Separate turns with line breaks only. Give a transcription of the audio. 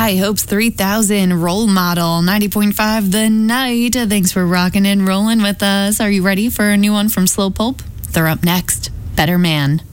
High Hopes 3000 Role Model 90.5 The Night. Thanks for rocking and rolling with us. Are you ready for a new one from Slow Pulp? They're up next. Better Man.